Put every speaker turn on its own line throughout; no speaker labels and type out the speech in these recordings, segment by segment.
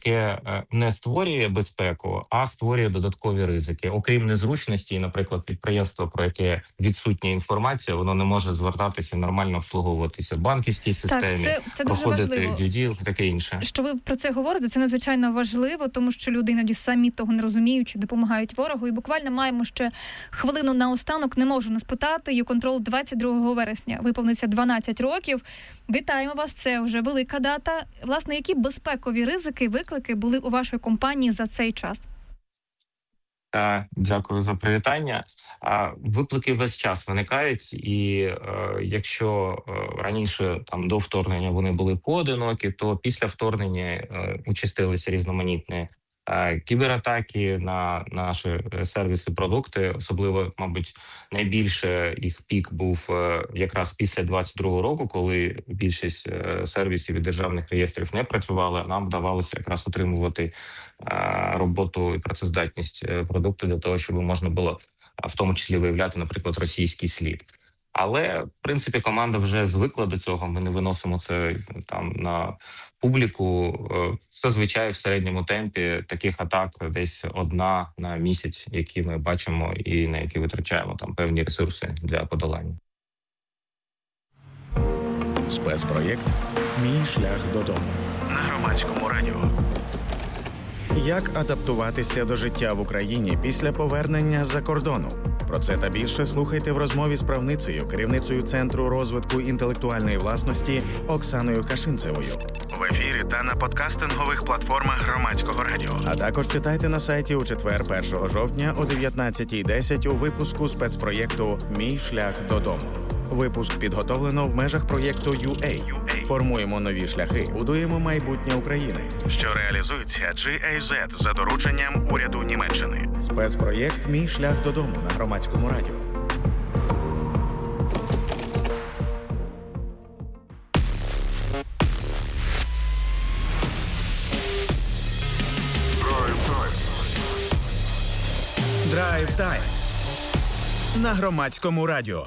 яке не створює безпеку, а створює додаткові ризики. Окрім незручності, наприклад, підприємство, про яке відсутня інформація, воно не може звертатися, нормально обслуговуватися в банківській системі,
це
проходити
дуже важливо,
дюділ і таке інше.
Що ви про це говорите, це надзвичайно важливо, тому що люди іноді самі того не розуміють, чи допомагають ворогу. І буквально маємо ще хвилину наостанок. Не можу не спитати. YouControl 22 вересня виповниться 12 років. Вітаємо вас, це вже велика дата. Власне, які безпекові ризики, виклики були у вашої компанії за цей час?
Дякую за привітання. Виклики весь час виникають, і якщо раніше до вторгнення вони були поодинокі, то після вторгнення участилися різноманітні кібератаки на наші сервіси, продукти. Особливо, мабуть, найбільше їх пік був якраз після 22-го року, коли більшість сервісів і державних реєстрів не працювали. Нам вдавалося якраз отримувати роботу і працездатність продукту для того, щоб можна було в тому числі виявляти, наприклад, російський слід. Але, в принципі, команда вже звикла до цього, ми не виносимо це на публіку. Зазвичай в середньому темпі таких атак десь одна на місяць, які ми бачимо і на які витрачаємо певні ресурси для подолання.
Спецпроєкт «Мій шлях додому» на Громадському радіо. Як адаптуватися до життя в Україні після повернення з-за кордону? Про це та більше слухайте в розмові з правницею, керівницею Центру розвитку інтелектуальної власності Оксаною Кашинцевою. В ефірі та на подкастингових платформах Громадського радіо. А також читайте на сайті у четвер, 1 жовтня о 19:10 у випуску спецпроєкту «Мій шлях додому». Випуск підготовлено в межах проєкту UA. Формуємо нові шляхи, будуємо майбутнє України. Що реалізується GIZ за дорученням уряду Німеччини. Спецпроєкт «Мій шлях додому» на Громадському радіо. Драйв-тайм на Громадському радіо.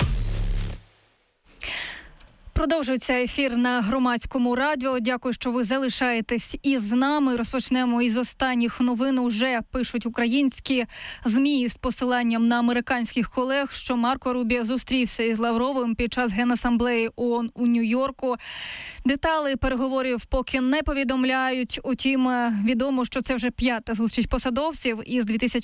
Продовжується ефір на Громадському радіо. Дякую, що ви залишаєтесь із нами. Розпочнемо із останніх новин. Уже пишуть українські ЗМІ з посиланням на американських колег, що Марко Рубіо зустрівся із Лавровим під час Генасамблеї ООН у Нью-Йорку. Деталі переговорів поки не повідомляють. Утім, відомо, що це вже 5-та зустріч посадовців із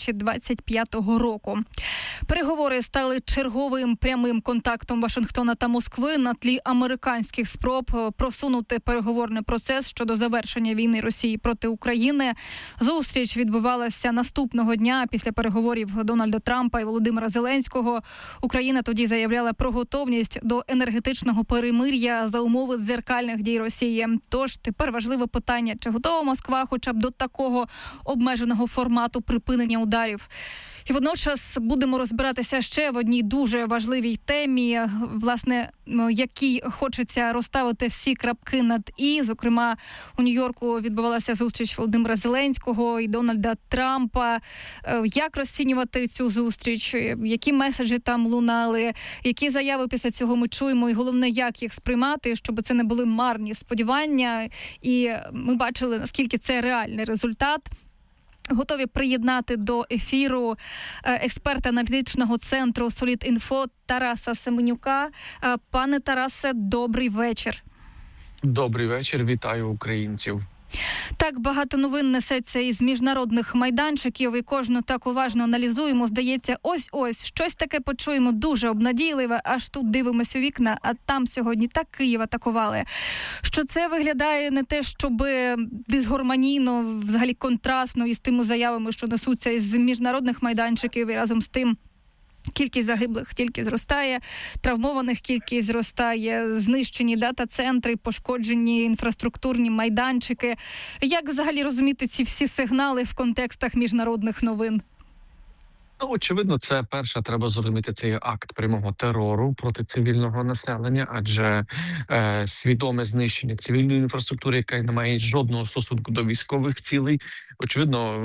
2025 року. Переговори стали черговим прямим контактом Вашингтона та Москви на тлі американських спроб просунути переговорний процес щодо завершення війни Росії проти України. Зустріч відбувалася наступного дня після переговорів Дональда Трампа і Володимира Зеленського. Україна тоді заявляла про готовність до енергетичного перемир'я за умови дзеркальних дій Росії. Тож тепер важливе питання, чи готова Москва хоча б до такого обмеженого формату припинення ударів. І водночас будемо розбиратися ще в одній дуже важливій темі, власне, якій хочеться розставити всі крапки над «і». Зокрема, у Нью-Йорку відбувалася зустріч Володимира Зеленського і Дональда Трампа. Як розцінювати цю зустріч? Які меседжі там лунали? Які заяви після цього ми чуємо? І головне, як їх сприймати, щоб це не були марні сподівання. І ми бачили, наскільки це реальний результат. Готові приєднати до ефіру експерта аналітичного центру «Солідінфо» Тараса Семенюка. Пане Тарасе, добрий вечір.
Добрий вечір, вітаю українців.
Так багато новин несеться із міжнародних майданчиків, і кожну так уважно аналізуємо. Здається, ось щось таке почуємо дуже обнадійливе, аж тут дивимося у вікна, а там сьогодні так Київ атакували. Що це виглядає не те, щоб дисгармонійно, взагалі контрастно із тими заявами, що несуться із міжнародних майданчиків, і разом з тим кількість загиблих тільки зростає, травмованих кількість зростає, знищені дата-центри, пошкоджені інфраструктурні майданчики. Як взагалі розуміти ці всі сигнали в контекстах міжнародних новин?
Очевидно, це перше, треба зрозуміти, цей акт прямого терору проти цивільного населення, адже свідоме знищення цивільної інфраструктури, яка не має жодного стосунку до військових цілей, очевидно,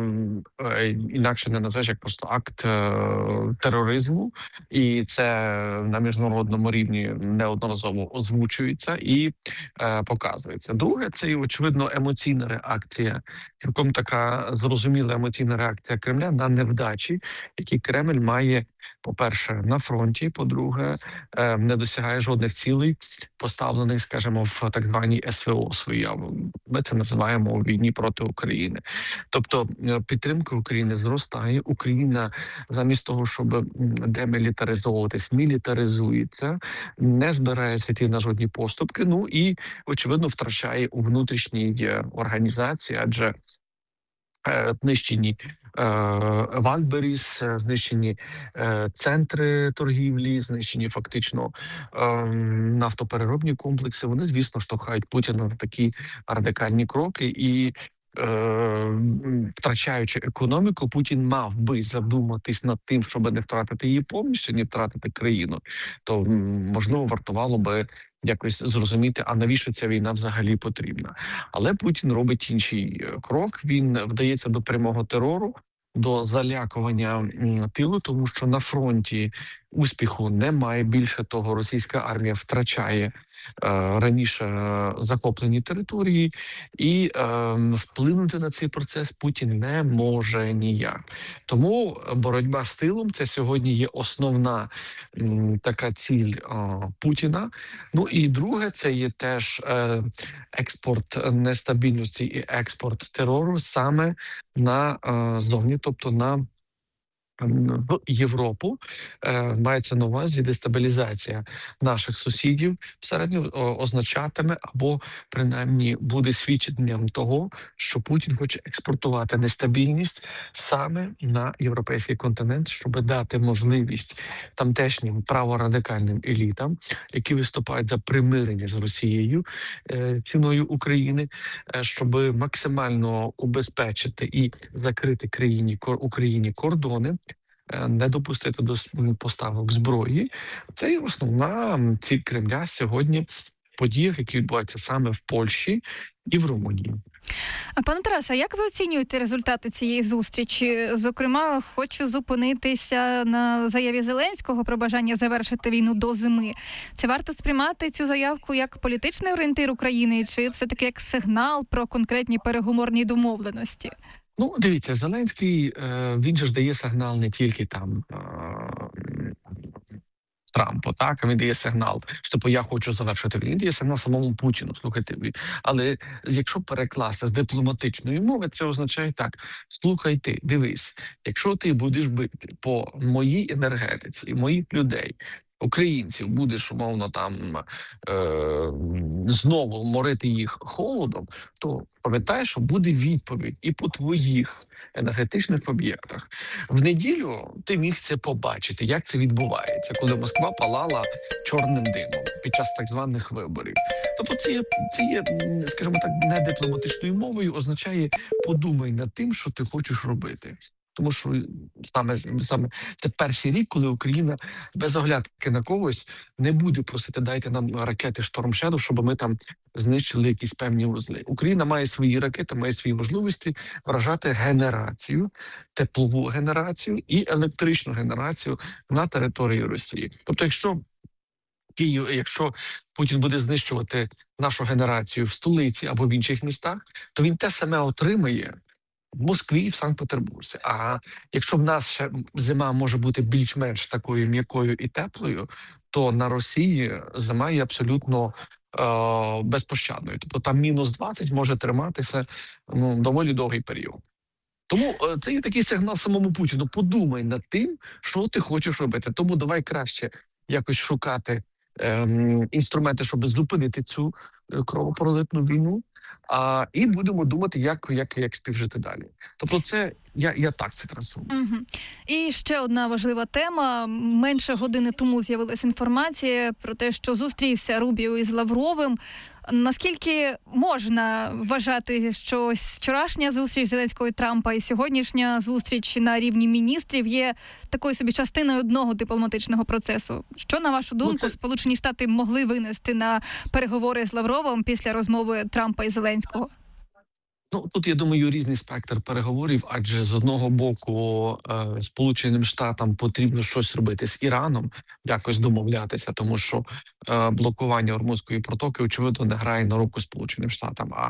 інакше не назвеш як просто акт тероризму, і це на міжнародному рівні неодноразово озвучується і показується. Друге, це, очевидно, емоційна реакція цілком така зрозуміла емоційна реакція Кремля на невдачі, які Кремль має, по-перше, на фронті, по-друге, не досягає жодних цілей, поставлених, скажімо, в так званій СВО свої. Ми це називаємо у війні проти України. Тобто підтримка України зростає. Україна замість того, щоб демілітаризовуватись, мілітаризується, не збирається йти на жодні поступки, ну і, очевидно, втрачає у внутрішній організації, адже знищені Вальберіс, знищені центри торгівлі, знищені фактично нафтопереробні комплекси. Вони, звісно, штовхають Путіна на такі радикальні кроки і втрачаючи економіку, Путін мав би задуматись над тим, щоб не втратити її повністю, не втратити країну. То, можливо, вартувало би якось зрозуміти, а навіщо ця війна взагалі потрібна. Але Путін робить інший крок, він вдається до прямого терору, до залякування тилу, тому що на фронті успіху немає. Більше того, російська армія втрачає раніше захоплені території, і вплинути на цей процес Путін не може ніяк. Тому боротьба з тилом – це сьогодні є основна така ціль Путіна. Ну і друге, це є теж експорт нестабільності і експорт терору саме на зовні, тобто в Європу. Мається на увазі дестабілізація наших сусідів всередині означатиме або принаймні буде свідченням того, що Путін хоче експортувати нестабільність саме на європейський континент, щоб дати можливість тамтешнім праворадикальним елітам, які виступають за примирення з Росією ціною України, щоб максимально убезпечити і закрити Україні кордони, не допустити до поставок зброї. Це є основна ціль Кремля сьогодні в подіях, які відбуваються саме в Польщі і в Румунії.
Пане Тарасе, як ви оцінюєте результати цієї зустрічі? Зокрема, хочу зупинитися на заяві Зеленського про бажання завершити війну до зими. Це варто сприймати цю заявку як політичний орієнтир України, чи все-таки як сигнал про конкретні переговорні домовленості?
Ну, дивіться, Зеленський, він же ж дає сигнал не тільки там Трампу, так, а він дає сигнал, що я хочу завершити війну, він дає сигнал самому Путіну, слухайте. Але якщо перекласти з дипломатичної мови, це означає так: слухай ти, дивись, якщо ти будеш бити по моїй енергетиці, моїх людей, українців, будеш, умовно, там знову морити їх холодом, то пам'ятай, що буде відповідь і по твоїх енергетичних об'єктах. В неділю ти міг це побачити, як це відбувається, коли Москва палала чорним димом під час так званих виборів. Тобто це є, скажімо так, не дипломатичною мовою, означає подумай над тим, що ти хочеш робити. Тому що саме це перший рік, коли Україна без оглядки на когось не буде просити дайте нам ракети Storm Shadow, щоб ми там знищили якісь певні вузли. Україна має свої ракети, має свої можливості вражати генерацію, теплову генерацію і електричну генерацію на території Росії. Тобто, якщо Путін буде знищувати нашу генерацію в столиці або в інших містах, то він те саме отримає в Москві і в Санкт-Петербурзі. А якщо в нас ще зима може бути більш-менш такою м'якою і теплою, то на Росії зима є абсолютно безпощадною. Тобто там -20 може триматися доволі довгий період. Тому це є такий сигнал самому Путіну. Подумай над тим, що ти хочеш робити. Тому давай краще якось шукати інструменти, щоб зупинити цю кровопролитну війну, і будемо думати, як співжити далі. Тобто це, я так це трансформую.
Угу. І ще одна важлива тема. Менше години тому з'явилася інформація про те, що зустрівся Рубіо із Лавровим. Наскільки можна вважати, що вчорашня зустріч Зеленського і Трампа і сьогоднішня зустріч на рівні міністрів є такою собі частиною одного дипломатичного процесу? Що, на вашу думку, Сполучені Штати могли винести на переговори з Лавровим після розмови Трампа і Зеленського?
Тут, я думаю, різний спектр переговорів, адже з одного боку Сполученим Штатам потрібно щось робити з Іраном, якось домовлятися, тому що блокування Ормузької протоки, очевидно, не грає на руку Сполученим Штатам, а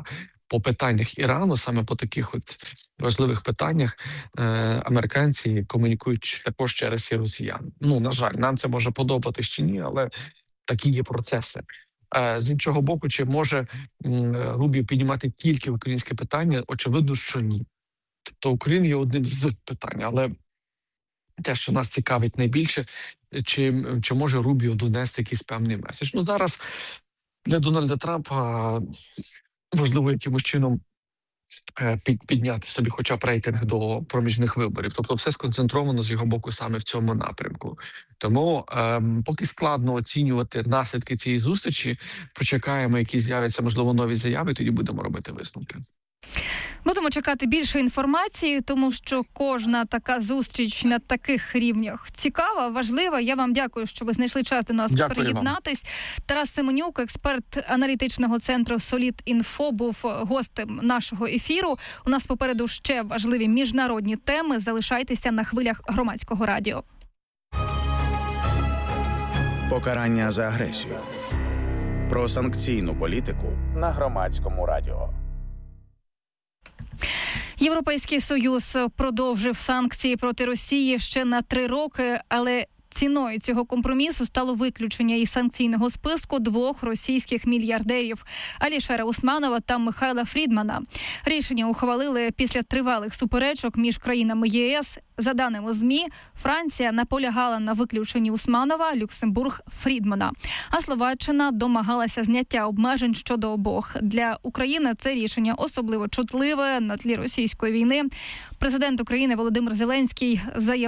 по питаннях Ірану, саме по таких от важливих питаннях, американці комунікують також через і росіян. Ну, на жаль, нам це може подобатись чи ні, але такі є процеси. З іншого боку, чи може Рубіо піднімати тільки українське питання? Очевидно, що ні. Тобто Україна є одним з питань, але те, що нас цікавить найбільше, чи може Рубіо донести якийсь певний меседж. Ну, зараз для Дональда Трампа важливо якимось чином підняти собі хоча б рейтинг до проміжних виборів. Тобто все сконцентровано з його боку саме в цьому напрямку. Тому поки складно оцінювати наслідки цієї зустрічі, почекаємо, які з'являться, можливо, нові заяви, тоді будемо робити висновки.
Будемо чекати більше інформації, тому що кожна така зустріч на таких рівнях цікава, важлива. Я вам дякую, що ви знайшли час до нас приєднатись. Тарас Семенюк, експерт аналітичного центру Солід.Інфо, був гостем нашого ефіру. У нас попереду ще важливі міжнародні теми. Залишайтеся на хвилях Громадського радіо.
Покарання за агресію. Про санкційну політику на Громадському радіо.
Європейський Союз продовжив санкції проти Росії ще на 3 роки, але ціною цього компромісу стало виключення із санкційного списку 2 російських мільярдерів – Алішера Усманова та Михайла Фрідмана. Рішення ухвалили після тривалих суперечок між країнами ЄС. За даними ЗМІ, Франція наполягала на виключенні Усманова, Люксембург – Фрідмана. А Словаччина домагалася зняття обмежень щодо обох. Для України це рішення особливо чутливе на тлі російської війни. Президент України Володимир Зеленський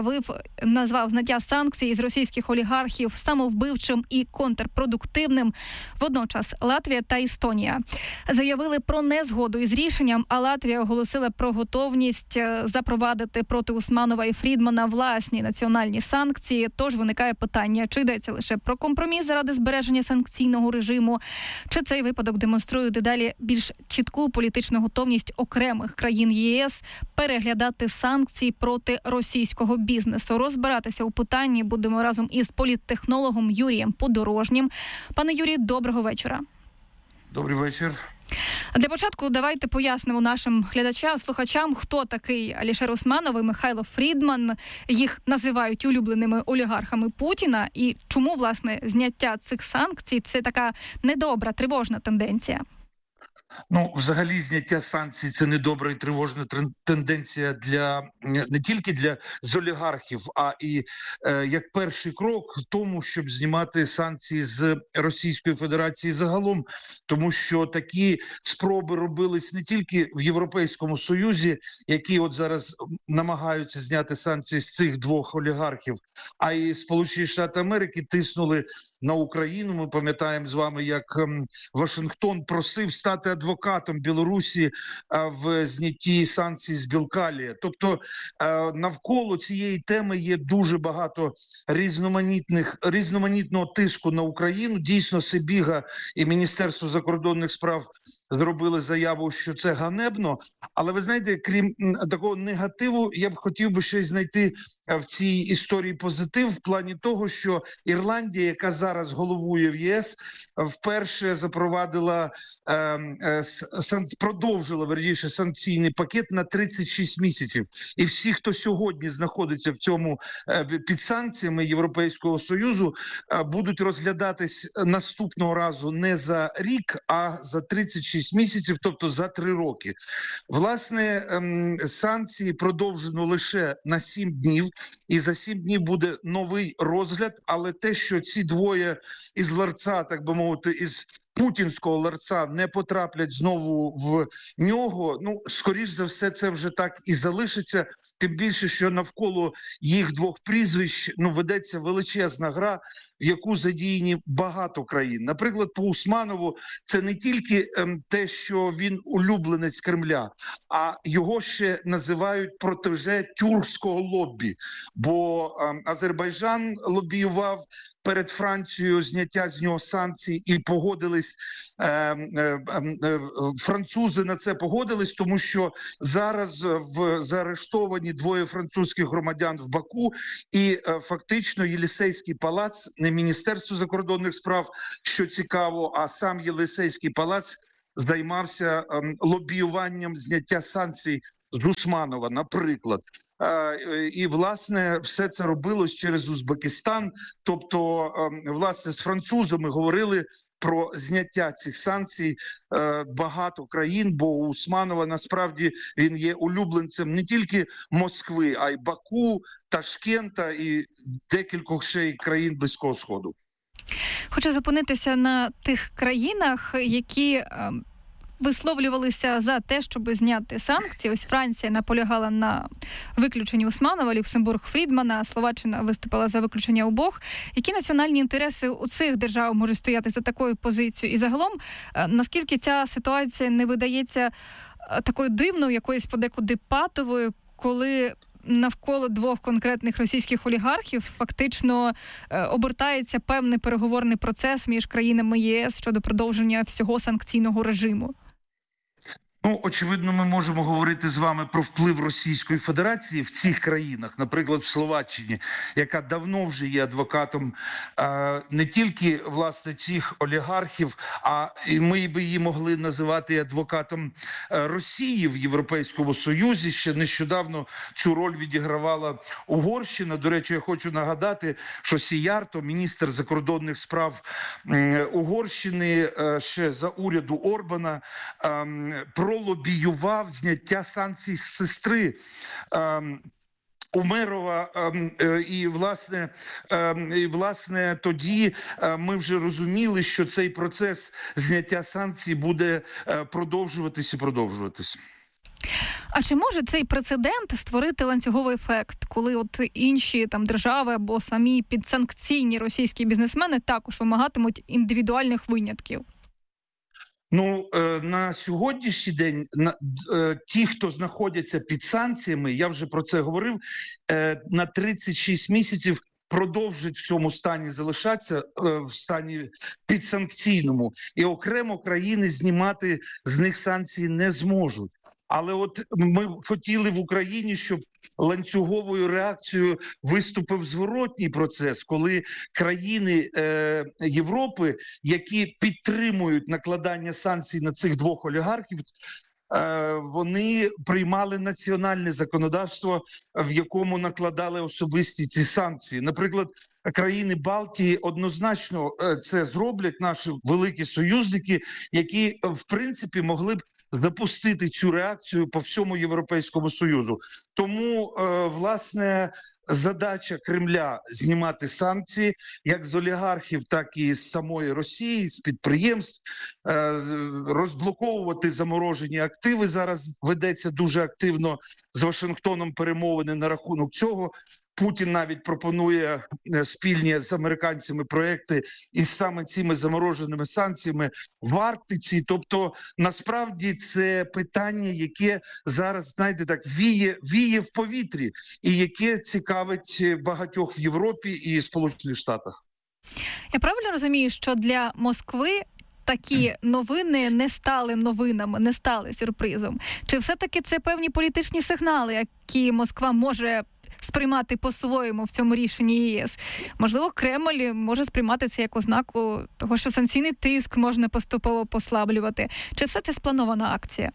назвав зняття санкцій з російських олігархів самовбивчим і контрпродуктивним. Водночас Латвія та Естонія заявили про незгоду із рішенням, а Латвія оголосила про готовність запровадити проти Усманова і Фрідмана власні національні санкції. Тож виникає питання, чи йдеться лише про компроміс заради збереження санкційного режиму, чи цей випадок демонструє дедалі більш чітку політичну готовність окремих країн ЄС переглядати санкції проти російського бізнесу. Розбиратися у питанні будемо разом із політтехнологом Юрієм Подорожнім. Пане Юрій, доброго вечора.
Добрий вечір.
Для початку давайте пояснимо нашим глядачам, слухачам, хто такий Алішер Усманов і Михайло Фрідман. Їх називають улюбленими олігархами Путіна. І чому, власне, зняття цих санкцій – це така недобра, тривожна тенденція?
Ну, взагалі, зняття санкцій – це недобра і тривожна тенденція не тільки з олігархів, а і як перший крок в тому, щоб знімати санкції з Російської Федерації загалом. Тому що такі спроби робились не тільки в Європейському Союзі, які от зараз намагаються зняти санкції з цих 2 олігархів, а і Сполучені Штати Америки тиснули на Україну. Ми пам'ятаємо з вами, як Вашингтон просив стати адвокатом Білорусі в знятті санкцій з Білкалія. Тобто навколо цієї теми є дуже багато різноманітного тиску на Україну. Дійсно, Сибіга і Міністерство закордонних справ зробили заяву, що це ганебно. Але ви знаєте, крім такого негативу, я б хотів би ще й знайти в цій історії позитив в плані того, що Ірландія, яка зараз головує в ЄС, вперше запровадила продовжила санкційний пакет на 36 місяців. І всі, хто сьогодні знаходиться в цьому під санкціями Європейського Союзу, будуть розглядатись наступного разу не за рік, а за 36 місяців, тобто за 3 роки. Власне, санкції продовжено лише на 7 днів, і за 7 днів буде новий розгляд, але те, що ці двоє із ларца, так би мовити, із путінського ларца не потраплять знову в нього, ну, скоріш за все, це вже так і залишиться, тим більше, що навколо їх 2 прізвищ, ну, ведеться величезна гра, в яку задіяні багато країн. Наприклад, по Усманову це не тільки те, що він улюбленець Кремля, а його ще називають протеже тюркського лоббі, бо Азербайджан лобіював перед Францією зняття з нього санкцій і погодились, французи на це погодились, тому що зараз заарештовані 2 французьких громадян в Баку, і фактично Єлісейський палац, не Міністерство закордонних справ, що цікаво, а сам Єлисейський палац займався лобіюванням зняття санкцій з Усманова, наприклад. І, власне, все це робилось через Узбекистан. Тобто, власне, з французами говорили про зняття цих санкцій багато країн, бо у Усманова насправді він є улюбленцем не тільки Москви, а й Баку, Ташкента і декількох ще й країн Близького Сходу.
Хочу зупинитися на тих країнах, які висловлювалися за те, щоб зняти санкції. Ось Франція наполягала на виключенні Усманова, Люксембург Фрідмана, Словаччина виступила за виключення обох. Які національні інтереси у цих держав можуть стояти за такою позицією? І загалом, наскільки ця ситуація не видається такою дивною, якоюсь подекуди патовою, коли навколо двох конкретних російських олігархів фактично обертається певний переговорний процес між країнами ЄС щодо продовження всього санкційного режиму?
Ну, очевидно, ми можемо говорити з вами про вплив Російської Федерації в цих країнах, наприклад, в Словаччині, яка давно вже є адвокатом не тільки, власне, цих олігархів, а і ми би її могли називати адвокатом Росії в Європейському Союзі. Ще нещодавно цю роль відігравала Угорщина. До речі, я хочу нагадати, що Сіярто, міністр закордонних справ Угорщини, ще за уряду Орбана, пролобіював зняття санкцій з сестри Умерова, і власне тоді ми вже розуміли, що цей процес зняття санкцій буде продовжуватися.
А чи може цей прецедент створити ланцюговий ефект, коли от інші там держави або самі підсанкційні російські бізнесмени також вимагатимуть індивідуальних винятків?
Ну, на сьогоднішній день ті, хто знаходяться під санкціями, я вже про це говорив, на 36 місяців продовжують в цьому стані залишатися, в стані підсанкційному. І окремо країни знімати з них санкції не зможуть. Але от ми хотіли в Україні, щоб ланцюговою реакцією виступив зворотній процес, коли країни Європи, які підтримують накладання санкцій на цих двох олігархів, вони приймали національне законодавство, в якому накладали особисті ці санкції. Наприклад, країни Балтії однозначно це зроблять, наші великі союзники, які, в принципі, могли б запустити цю реакцію по всьому Європейському Союзу. Тому, власне, задача Кремля знімати санкції як з олігархів, так і з самої Росії, з підприємств, розблоковувати заморожені активи. Зараз ведеться дуже активно з Вашингтоном перемовини на рахунок цього. Путін навіть пропонує спільні з американцями проекти із саме цими замороженими санкціями в Арктиці. Тобто, насправді, це питання, яке зараз, знаєте, так віє в повітрі і яке цікавить багатьох в Європі і Сполучених Штатах.
Я правильно розумію, що для Москви такі новини не стали новинами, не стали сюрпризом? Чи все-таки це певні політичні сигнали, які Москва може сприймати по-своєму в цьому рішенні ЄС? Можливо, Кремль може сприймати це як ознаку того, що санкційний тиск можна поступово послаблювати. Чи все це спланована акція?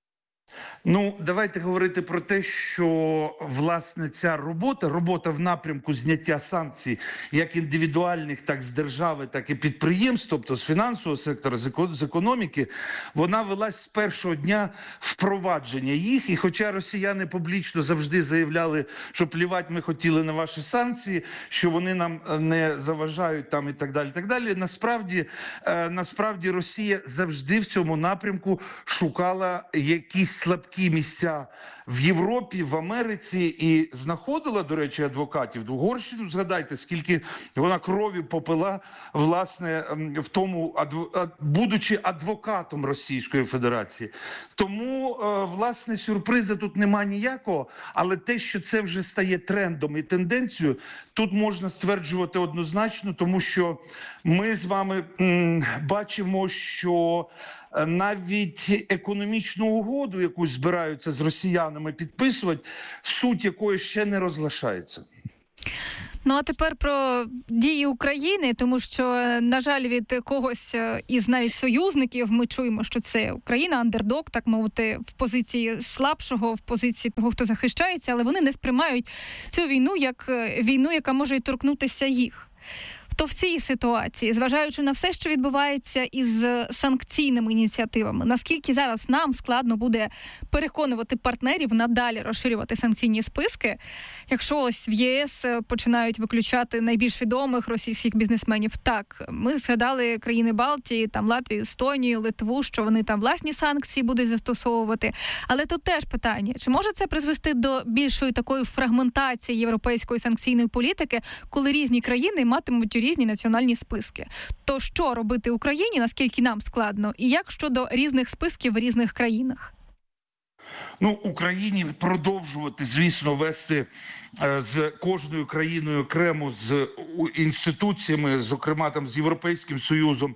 Ну, давайте говорити про те, що, власне, ця робота в напрямку зняття санкцій як індивідуальних, так з держави, так і підприємств, тобто з фінансового сектора, з економіки, вона велась з першого дня впровадження їх. І хоча росіяни публічно завжди заявляли, що плівать ми хотіли на ваші санкції, що вони нам не заважають там і так далі, насправді Росія завжди в цьому напрямку шукала якісь слабкі місця в Європі, в Америці і знаходила, до речі, адвокатів. Угорщину, згадайте, скільки вона крові попила, власне, в тому, будучи адвокатом Російської Федерації. Тому, власне, сюрпризу тут нема ніякого, але те, що це вже стає трендом і тенденцією, тут можна стверджувати однозначно, тому що ми з вами бачимо, що навіть економічну угоду, яку збираються з росіянами підписувати, суть якої ще не розглашається.
Ну, а тепер про дії України, тому що, на жаль, від когось із навіть союзників ми чуємо, що це Україна, андердог, так мовити, в позиції слабшого, в позиції того, хто захищається, але вони не сприймають цю війну як війну, яка може й торкнутися їх. То в цій ситуації, зважаючи на все, що відбувається із санкційними ініціативами, наскільки зараз нам складно буде переконувати партнерів надалі розширювати санкційні списки, якщо ось в ЄС починають виключати найбільш відомих російських бізнесменів. Так, ми згадали країни Балтії, там Латвію, Естонію, Литву, що вони там власні санкції будуть застосовувати. Але тут теж питання, чи може це призвести до більшої такої фрагментації європейської санкційної політики, коли різні країни матимуть різні національні списки? То що робити Україні, наскільки нам складно, і як щодо різних списків в різних країнах?
Ну, Україні продовжувати, звісно, вести з кожною країною окремо, з інституціями, зокрема там з Європейським Союзом,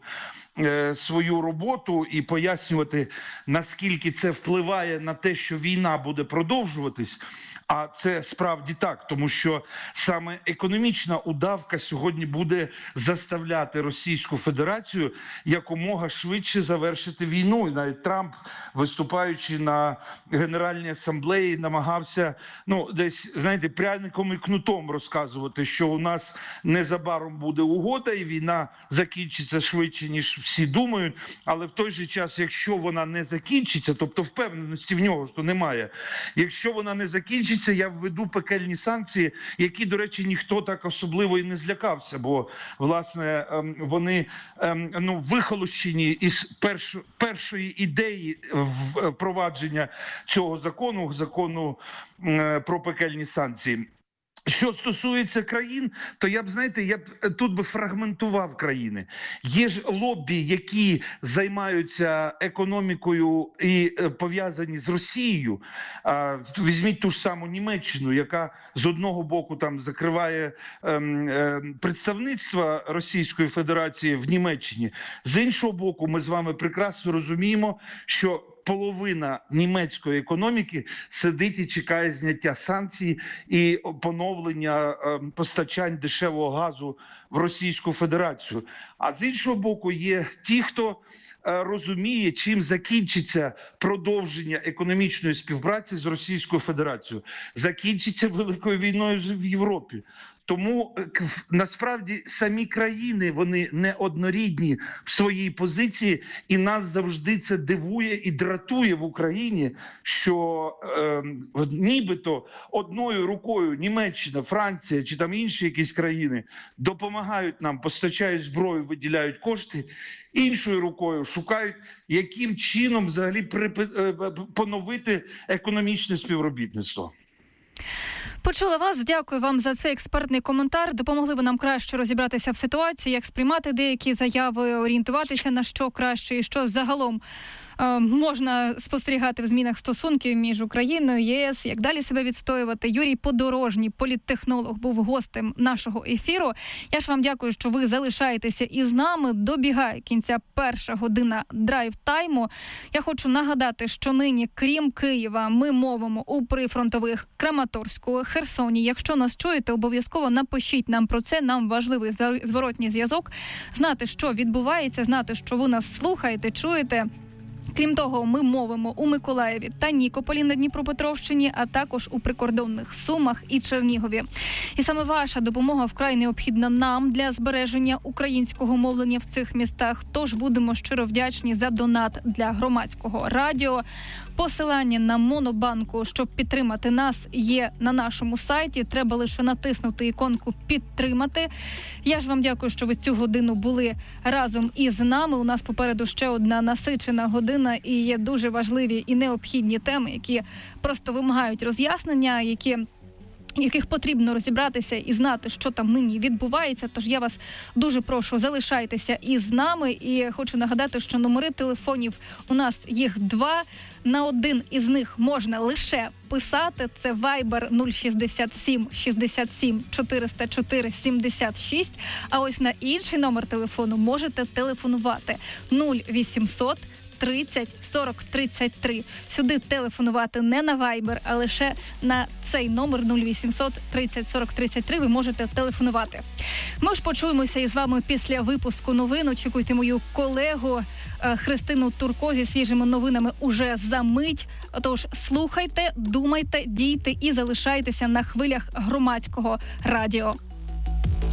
свою роботу і пояснювати, наскільки це впливає на те, що війна буде продовжуватись. А це справді так, тому що саме економічна удавка сьогодні буде заставляти Російську Федерацію якомога швидше завершити війну. І навіть Трамп, виступаючи на Генеральній асамблеї, намагався, десь, знаєте, пряником і кнутом розказувати, що у нас незабаром буде угода і війна закінчиться швидше, ніж всі думають. Але в той же час, якщо вона не закінчиться, тобто впевненості в нього, що немає, якщо вона не закінчиться, я введу пекельні санкції, які, до речі, ніхто так особливо і не злякався, бо, власне, вони вихолощені із першої ідеї впровадження цього закону про пекельні санкції. Що стосується країн, то я б тут фрагментував країни. Є ж лоббі, які займаються економікою і пов'язані з Росією. Візьміть ту ж саму Німеччину, яка з одного боку там закриває представництво Російської Федерації в Німеччині. З іншого боку, ми з вами прекрасно розуміємо, що половина німецької економіки сидить і чекає зняття санкцій і поновлення постачань дешевого газу в Російську Федерацію. А з іншого боку, є ті, хто розуміє, чим закінчиться продовження економічної співпраці з Російською Федерацією. Закінчиться великою війною в Європі. Тому насправді самі країни, вони не однорідні в своїй позиції, і нас завжди це дивує і дратує в Україні, що нібито одною рукою Німеччина, Франція чи там інші якісь країни допомагають нам, постачають зброю, виділяють кошти, іншою рукою шукають, яким чином взагалі поновити економічне співробітництво.
Почула вас. Дякую вам за цей експертний коментар. Допомогли ви нам краще розібратися в ситуації, як сприймати деякі заяви, орієнтуватися на що краще і що загалом можна спостерігати в змінах стосунків між Україною, ЄС, як далі себе відстоювати. Юрій Подорожній, політтехнолог, був гостем нашого ефіру. Я ж вам дякую, що ви залишаєтеся із нами. Добігає кінця перша година драйв-тайму. Я хочу нагадати, що нині, крім Києва, ми мовимо у прифронтових Краматорську, Херсоні. Якщо нас чуєте, обов'язково напишіть нам про це. Нам важливий зворотній зв'язок. Знати, що відбувається, знати, що ви нас слухаєте, чуєте. Крім того, ми мовимо у Миколаєві та Нікополі на Дніпропетровщині, а також у прикордонних Сумах і Чернігові. І саме ваша допомога вкрай необхідна нам для збереження українського мовлення в цих містах. Тож будемо щиро вдячні за донат для громадського радіо. Посилання на Монобанку, щоб підтримати нас, є на нашому сайті. Треба лише натиснути іконку «Підтримати». Я ж вам дякую, що ви цю годину були разом із нами. У нас попереду ще одна насичена година і є дуже важливі і необхідні теми, які просто вимагають роз'яснення, яких потрібно розібратися і знати, що там нині відбувається. Тож я вас дуже прошу, залишайтеся із нами. І хочу нагадати, що номери телефонів у нас їх 2. На один із них можна лише писати. Це Viber 067 67 404 76. А ось на інший номер телефону можете телефонувати 0800 30 40 33. Сюди телефонувати не на Viber, а лише на цей номер 0800 30 40 33 ви можете телефонувати. Ми ж почуємося із вами після випуску новин. Очікуйте мою колегу Христину Турко зі свіжими новинами уже за мить. Тож слухайте, думайте, дійте і залишайтеся на хвилях Громадського радіо.